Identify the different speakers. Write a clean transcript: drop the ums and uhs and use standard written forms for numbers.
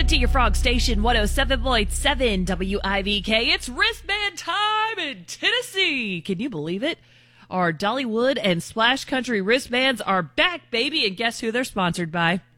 Speaker 1: listening to your Frog Station 107.7 WIVK. It's wristband time in Tennessee. Can you believe it? Our Dollywood and Splash Country wristbands are back, baby. And guess who they're sponsored by?